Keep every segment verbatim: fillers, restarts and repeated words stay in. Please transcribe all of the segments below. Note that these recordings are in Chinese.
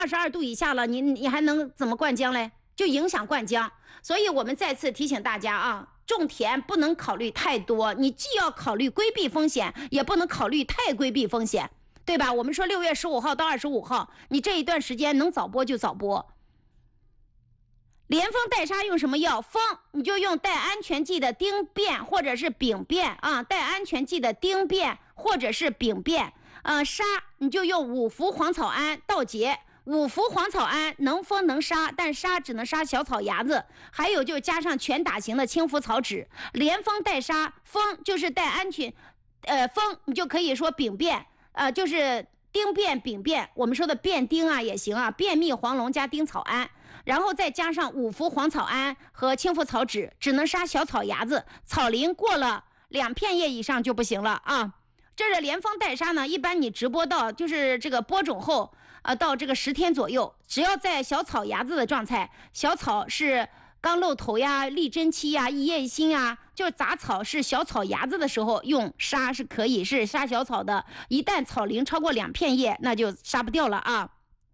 二十二度以下了，你你还能怎么灌浆嘞？就影响灌浆。所以我们再次提醒大家啊，种田不能考虑太多，你既要考虑规避风险，也不能考虑太规避风险，对吧？我们说六月十五号到二十五号，你这一段时间能早播就早播。连风带沙用什么药？风你就用带安全剂的丁变或者是丙变啊，带安全剂的丁变或者是丙变。呃，沙你就用五氟黄草胺倒结。五氟黄草胺能风能杀，但杀只能杀小草芽子，还有就加上全打型的青浮草酯，连风带杀，风就是带安全，呃，风你就可以说丙变，呃，就是丁变丙变，我们说的变丁啊也行啊，便秘黄龙加丁草胺，然后再加上五氟黄草胺和青浮草酯，只能杀小草芽子，草龄过了两片叶以上就不行了啊。这是连风带沙呢，一般你直播到就是这个播种后。呃，到这个十天左右，只要在小草芽子的状态，小草是刚露头呀、立针期呀、一叶一心呀，就是杂草是小草芽子的时候用杀是可以，是杀小草的。一旦草龄超过两片叶，那就杀不掉了啊。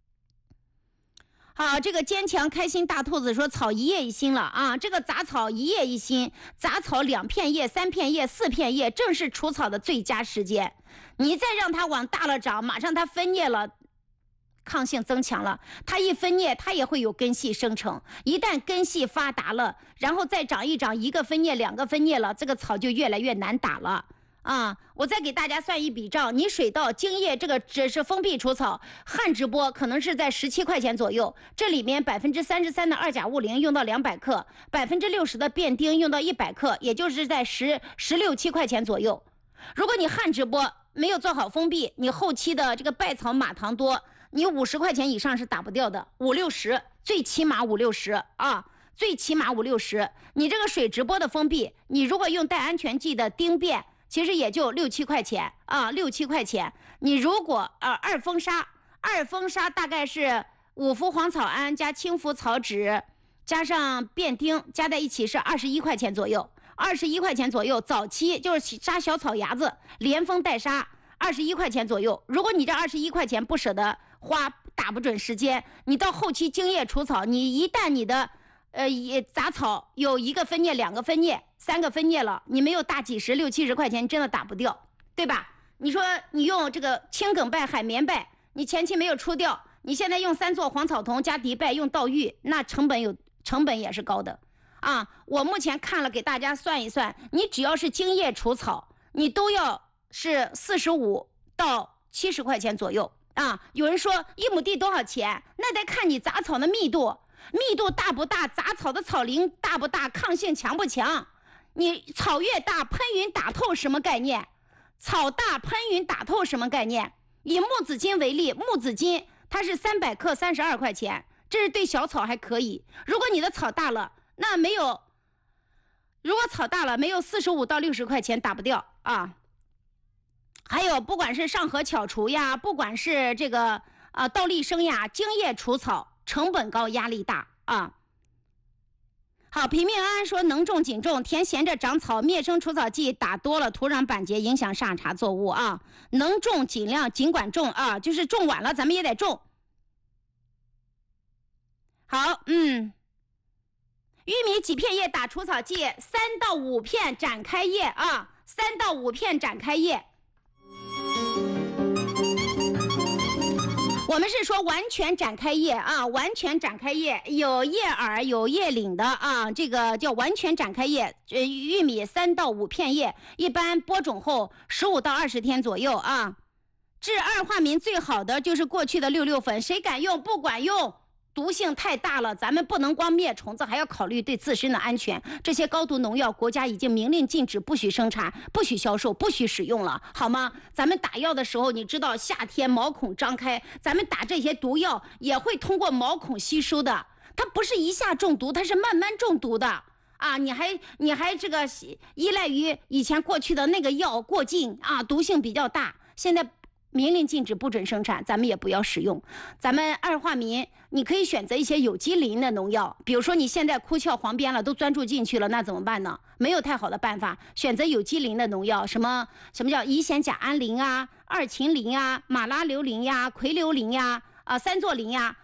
好，这个坚强开心大兔子说草一叶一心了啊，这个杂草一叶一心，杂草两片叶、三片叶、四片叶，正是除草的最佳时间。你再让它往大了长，马上它分叶了。抗性增强了，它一分叶它也会有根系生成，一旦根系发达了，然后再长一长一个分叶两个分叶了，这个草就越来越难打了啊！我再给大家算一笔账，你水稻茎叶这个只是封闭除草，旱直播可能是在十七块钱左右，这里面百分之三十三的二甲物磷用到两百克，百分之六十的变丁用到一百克，也就是在十十六七块钱左右。如果你旱直播没有做好封闭，你后期的这个败草马糖多。你五十块钱以上是打不掉的，五六十，最起码五六十啊，最起码五六十。你这个水直播的封闭，你如果用带安全剂的丁变，其实也就六七块钱啊，六七块钱。你如果呃二风沙，二风沙大概是五氟黄草胺加青浮草酯加上变丁加在一起是二十一块钱左右，二十一块钱左右。早期就是杀小草芽子，连风带杀。二十一块钱左右，如果你这二十一块钱不舍得花，打不准时间，你到后期茎叶除草，你一旦你的呃杂草有一个分叶、两个分叶、三个分叶了，你没有大几十、六七十块钱，你真的打不掉，对吧？你说你用这个青梗败、海绵败，你前期没有除掉，你现在用三唑黄草酮加敌败，用稻玉，那成本有成本也是高的啊。我目前看了，给大家算一算，你只要是茎叶除草，你都要。是四十五到七十块钱左右啊！有人说一亩地多少钱？那得看你杂草的密度，密度大不大，杂草的草龄大不大，抗性强不强。你草越大，喷云打透什么概念？草大喷云打透什么概念？以木子金为例，木子金它是三百克三十二块钱，这是对小草还可以。如果你的草大了，那没有，如果草大了没有四十五到六十块钱打不掉啊。还有不管是上河巧除呀，不管是这个啊倒立生呀，茎叶除草成本高，压力大啊。好，平命安安说能种紧种，田闲着长草，灭生除草剂打多了，土壤板结，影响上茬作物啊。能种尽量尽管种啊，就是种晚了咱们也得种。好，嗯，玉米几片叶打除草剂，三到五片展开叶啊，三到五片展开叶。我们是说完全展开叶啊，完全展开叶，有叶耳有叶领的啊，这个叫完全展开叶。呃，玉米三到五片叶，一般播种后十五到二十天左右啊。治二化民最好的就是过去的六六粉，谁敢用不管用。毒性太大了，咱们不能光灭虫子，还要考虑对自身的安全。这些高毒农药，国家已经明令禁止，不许生产，不许销售，不许使用了，好吗？咱们打药的时候，你知道夏天毛孔张开，咱们打这些毒药也会通过毛孔吸收的，它不是一下中毒，它是慢慢中毒的啊！你还你还这个依赖于以前过去的那个药过劲啊，毒性比较大，现在。明令禁止不准生产，咱们也不要使用。咱们二化民，你可以选择一些有机磷的农药，比如说你现在枯鞘黄边了，都钻住进去了，那怎么办呢？没有太好的办法，选择有机磷的农药，什么什么叫乙酰甲胺磷啊、二嗪磷呀、马拉硫磷呀、喹硫磷呀、啊三唑磷呀，